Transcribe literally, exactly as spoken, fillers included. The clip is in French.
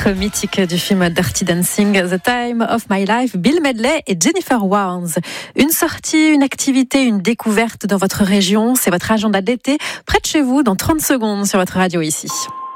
titre mythique du film Dirty Dancing, The Time of My Life, Bill Medley et Jennifer Warnes. Une sortie, une activité, une découverte dans votre région, c'est votre agenda d'été, près de chez vous, dans trente secondes sur votre radio ici.